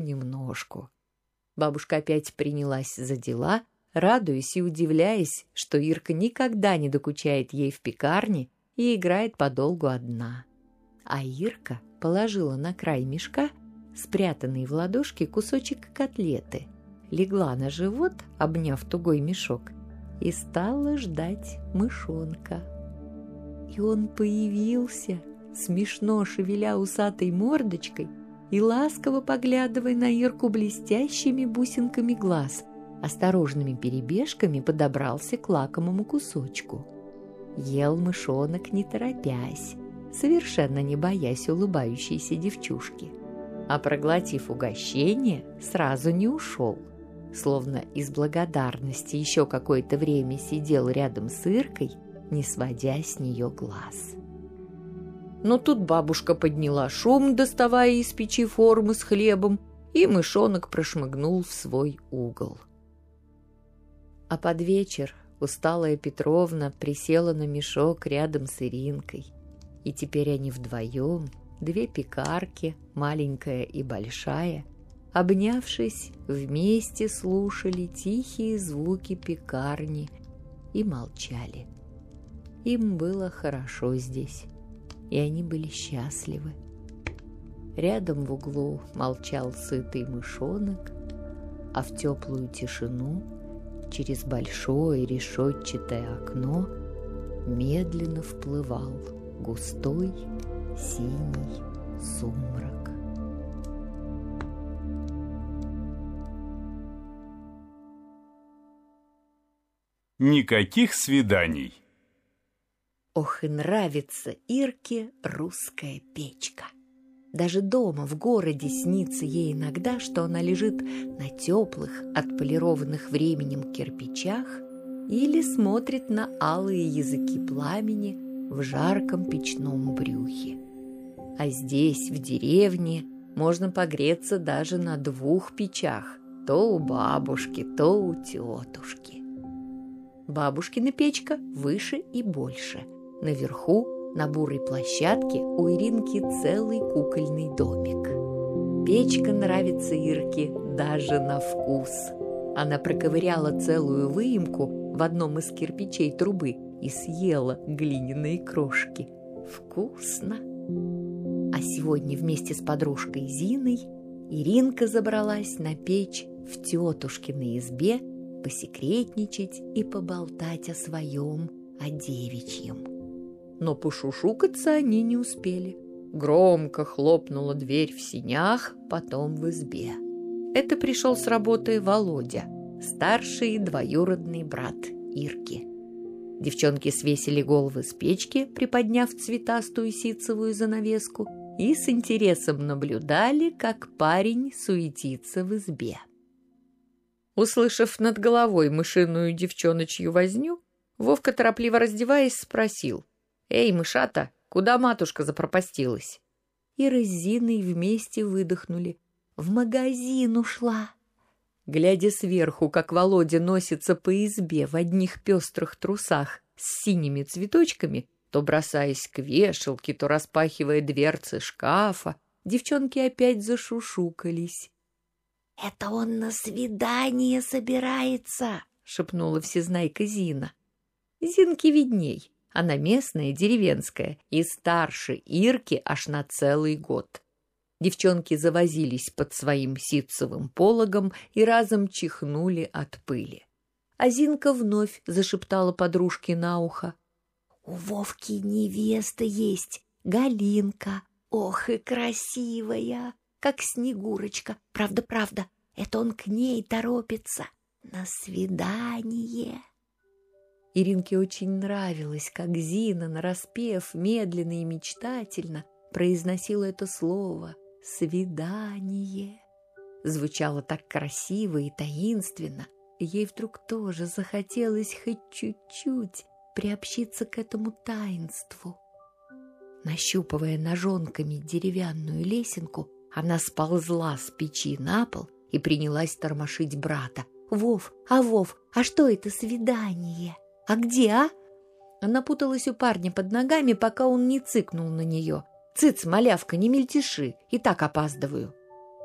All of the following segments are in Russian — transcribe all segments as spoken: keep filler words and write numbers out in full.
понемножку. Бабушка опять принялась за дела, радуясь и удивляясь, что Ирка никогда не докучает ей в пекарне и играет подолгу одна. А Ирка положила на край мешка спрятанный в ладошке кусочек котлеты, легла на живот, обняв тугой мешок, и стала ждать мышонка. И он появился, смешно шевеля усатой мордочкой и ласково поглядывая на Ирку блестящими бусинками глаз, осторожными перебежками подобрался к лакомому кусочку. Ел мышонок не торопясь, совершенно не боясь улыбающейся девчушки, а проглотив угощение, сразу не ушел, словно из благодарности еще какое-то время сидел рядом с Иркой, не сводя с нее глаз. Но тут бабушка подняла шум, доставая из печи формы с хлебом, и мышонок прошмыгнул в свой угол. А под вечер усталая Петровна присела на мешок рядом с Иринкой, и теперь они вдвоем, две пекарки, маленькая и большая, обнявшись, вместе слушали тихие звуки пекарни и молчали. Им было хорошо здесь, и они были счастливы. Рядом в углу молчал сытый мышонок, а в теплую тишину через большое решетчатое окно медленно вплывал густой синий сумрак. Никаких свиданий. Ох, и нравится Ирке русская печка. Даже дома, в городе, снится ей иногда, что она лежит на теплых, отполированных временем кирпичах или смотрит на алые языки пламени в жарком печном брюхе. А здесь, в деревне, можно погреться даже на двух печах, то у бабушки, то у тетушки. Бабушкина печка выше и больше. Наверху, на бурой площадке, у Иринки целый кукольный домик. Печка нравится Ирке даже на вкус. Она проковыряла целую выемку в одном из кирпичей трубы и съела глиняные крошки. Вкусно! А сегодня вместе с подружкой Зиной Иринка забралась на печь в тетушкиной избе посекретничать и поболтать о своем, о девичьем. Но пошушукаться они не успели. Громко хлопнула дверь в сенях, потом в избе. Это пришел с работы Володя, старший двоюродный брат Ирки. Девчонки свесили головы с печки, приподняв цветастую ситцевую занавеску, и с интересом наблюдали, как парень суетится в избе. Услышав над головой мышиную девчоночью возню, Вовка, торопливо раздеваясь, спросил: «Эй, мышата, куда матушка запропастилась?» Ира с Зиной вместе выдохнули: «В магазин ушла». Глядя сверху, как Володя носится по избе в одних пестрых трусах с синими цветочками, то бросаясь к вешалке, то распахивая дверцы шкафа, девчонки опять зашушукались. «Это он на свидание собирается», — шепнула всезнайка Зина. Зинке видней. Она местная, деревенская, и старше Ирки аж на целый год. Девчонки завозились под своим ситцевым пологом и разом чихнули от пыли. А Зинка вновь зашептала подружке на ухо: «У Вовки невеста есть, Галинка. Ох и красивая, как Снегурочка. Правда-правда, это он к ней торопится на свидание». Иринке очень нравилось, как Зина, нараспев, медленно и мечтательно произносила это слово «свидание». Звучало так красиво и таинственно, и ей вдруг тоже захотелось хоть чуть-чуть приобщиться к этому таинству. Нащупывая ножонками деревянную лесенку, она сползла с печи на пол и принялась тормошить брата. «Вов, а Вов, а что это свидание? А где, а?» Она путалась у парня под ногами, пока он не цыкнул на нее. «Цыц, малявка, не мельтеши, и так опаздываю».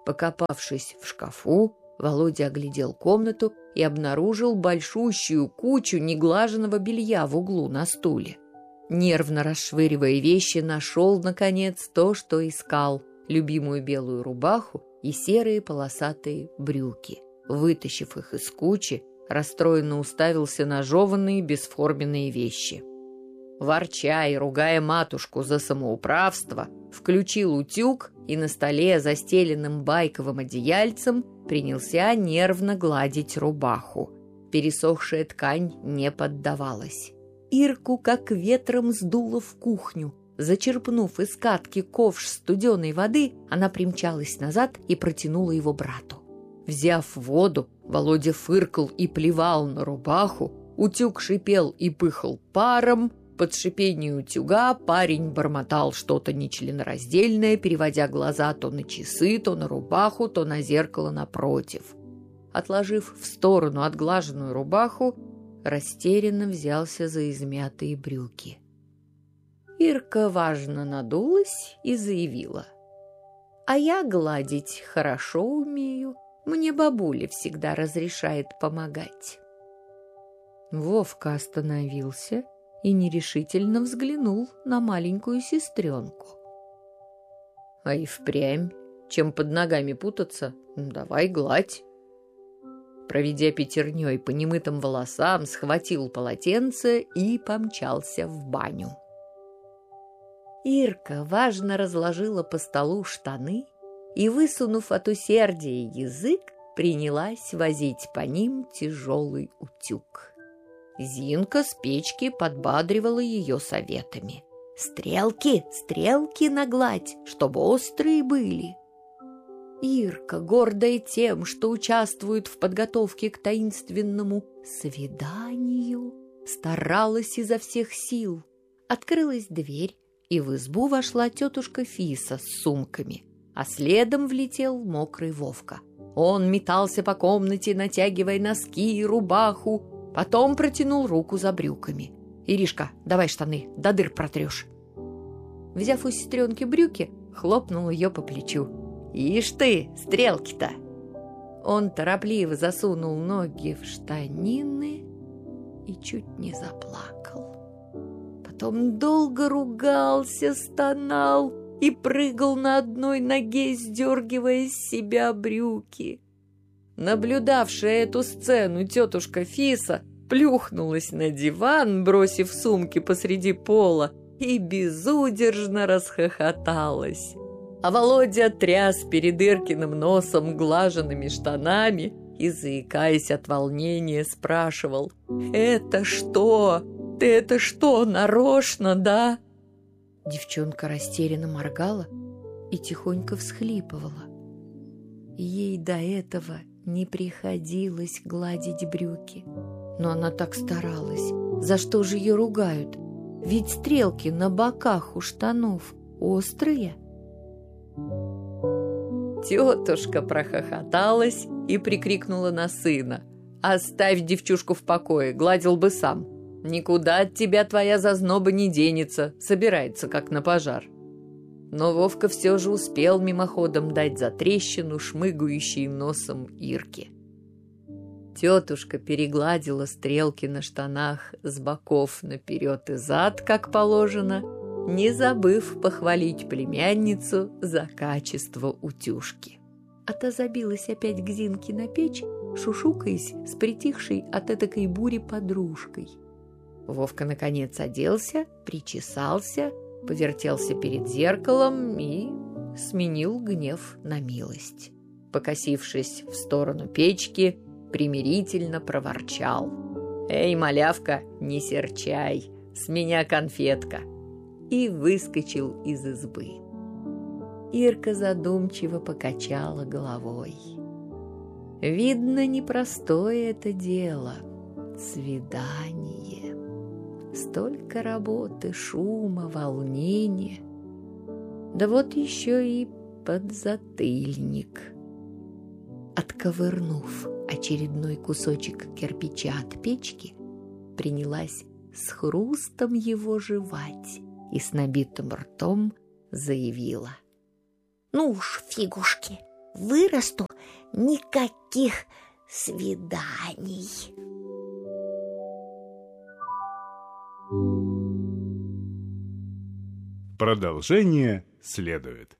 Покопавшись в шкафу, Володя оглядел комнату и обнаружил большущую кучу неглаженного белья в углу на стуле. Нервно расшвыривая вещи, нашел, наконец, то, что искал — любимую белую рубаху и серые полосатые брюки. Вытащив их из кучи, расстроенно уставился на жеванные бесформенные вещи. Ворча и ругая матушку за самоуправство, включил утюг и на столе, застеленным байковым одеяльцем, принялся нервно гладить рубаху. Пересохшая ткань не поддавалась. Ирку как ветром сдуло в кухню. Зачерпнув из катки ковш студеной воды, она примчалась назад и протянула его брату. Взяв воду, Володя фыркал и плевал на рубаху, утюг шипел и пыхал паром. Под шипение утюга парень бормотал что-то нечленораздельное, переводя глаза то на часы, то на рубаху, то на зеркало напротив. Отложив в сторону отглаженную рубаху, растерянно взялся за измятые брюки. Ирка важно надулась и заявила: «А я гладить хорошо умею, мне бабуля всегда разрешает помогать». Вовка остановился и нерешительно взглянул на маленькую сестренку. «А и впрямь, чем под ногами путаться, давай гладь». Проведя пятерней по немытым волосам, схватил полотенце и помчался в баню. Ирка важно разложила по столу штаны и, высунув от усердия язык, принялась возить по ним тяжелый утюг. Зинка с печки подбадривала ее советами. «Стрелки, стрелки нагладь, чтобы острые были». Ирка, гордая тем, что участвует в подготовке к таинственному свиданию, старалась изо всех сил. Открылась дверь, и в избу вошла тетушка Фиса с сумками, а следом влетел мокрый Вовка. Он метался по комнате, натягивая носки и рубаху, потом протянул руку за брюками. «Иришка, давай штаны, до дыр протрешь». Взяв у сестренки брюки, хлопнул ее по плечу. «Ишь ты, стрелки-то!» Он торопливо засунул ноги в штанины и чуть не заплакал. Потом долго ругался, стонал и прыгал на одной ноге, сдергивая с себя брюки. Наблюдавшая эту сцену тетушка Фиса плюхнулась на диван, бросив сумки посреди пола, и безудержно расхохоталась. А Володя тряс перед Иркиным носом глаженными штанами и, заикаясь от волнения, спрашивал: «Это что? Ты это что, нарочно, да?» Девчонка растерянно моргала и тихонько всхлипывала. Ей до этого не приходилось гладить брюки. Но она так старалась. За что же ее ругают? Ведь стрелки на боках у штанов острые. Тетушка прохохоталась и прикрикнула на сына: «Оставь девчушку в покое, гладил бы сам. Никуда от тебя твоя зазноба не денется, собирается, как на пожар». Но Вовка все же успел мимоходом дать затрещину шмыгающей носом Ирке. Тетушка перегладила стрелки на штанах с боков наперед и зад, как положено, не забыв похвалить племянницу за качество утюжки. А та забилась опять к Зинке на печь, шушукаясь с притихшей от этакой бури подружкой. Вовка, наконец, оделся, причесался, повертелся перед зеркалом и сменил гнев на милость. Покосившись в сторону печки, примирительно проворчал: «Эй, малявка, не серчай, с меня конфетка!» и выскочил из избы. Ирка задумчиво покачала головой. Видно, непростое это дело — свидание. Столько работы, шума, волнения. Да вот еще и подзатыльник. Отковырнув очередной кусочек кирпича от печки, принялась с хрустом его жевать и с набитым ртом заявила: «Ну уж, фигушки, вырасту, никаких свиданий. Продолжение следует.